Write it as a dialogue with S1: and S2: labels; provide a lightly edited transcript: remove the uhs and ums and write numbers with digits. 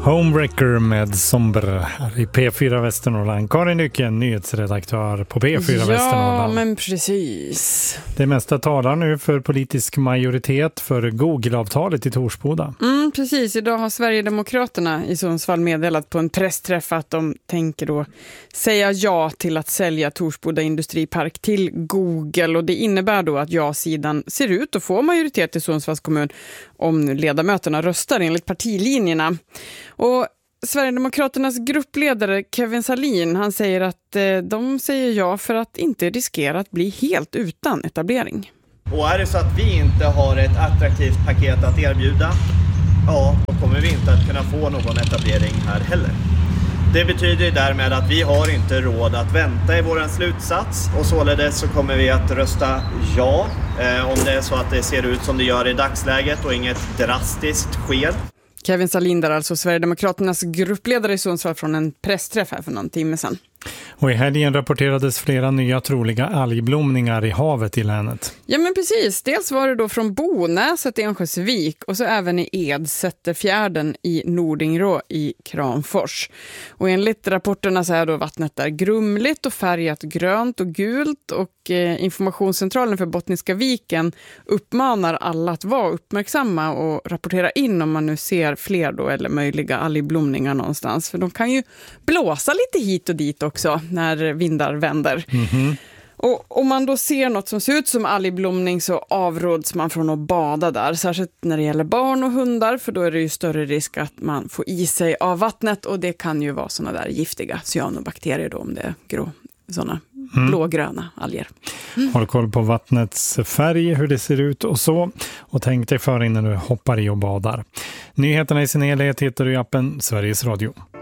S1: Homewrecker med Somber här i P4 Västernorrland. Karin Nycken, nyhetsredaktör på P4 Västernorrland.
S2: Ja, men precis.
S1: Det mesta talar nu för politisk majoritet för Google-avtalet i Torsboda.
S2: Precis. Idag har Sverigedemokraterna i Sundsvall meddelat på en pressträff att de tänker då säga ja till att sälja Torsboda industripark till Google. Och det innebär då att ja-sidan ser ut att få majoritet i Sundsvalls kommun om ledamöterna röstar enligt partilinjerna. Och Sverigedemokraternas gruppledare Kevin Sahlin, han säger att de säger ja för att inte riskera att bli helt utan etablering.
S3: Och är det så att vi inte har ett attraktivt paket att erbjuda, ja, då kommer vi inte att kunna få någon etablering här heller. Det betyder därmed att vi har inte råd att vänta i våran slutsats, och således så kommer vi att rösta ja om det är så att det ser ut som det gör i dagsläget och inget drastiskt sker.
S2: Kevin Sahlin där, alltså Sverigedemokraternas gruppledare i Sundsvall, från en pressträff här för någon timme sedan.
S1: Och i helgen rapporterades flera nya troliga algblomningar i havet i länet.
S2: Ja, men precis. Dels var det då från Bonäset i Örnsköldsvik och så även i Edsätterfjärden i Nordingrå i Kramfors. Och enligt rapporterna så är då vattnet där grumligt och färgat grönt och gult, och informationscentralen för Bottniska viken uppmanar alla att vara uppmärksamma och rapportera in om man nu ser fler då eller möjliga algblomningar någonstans. För de kan ju blåsa lite hit och dit också när vindar vänder. Och om man då ser något som ser ut som algblomning så avråds man från att bada där. Särskilt när det gäller barn och hundar, för då är det ju större risk att man får i sig av vattnet. Och det kan ju vara såna där giftiga cyanobakterier då, om det är såna blågröna alger.
S1: Håll koll på vattnets färg, hur det ser ut och så. Och tänk dig för innan du hoppar i och badar. Nyheterna i sin helhet hittar du i appen Sveriges Radio.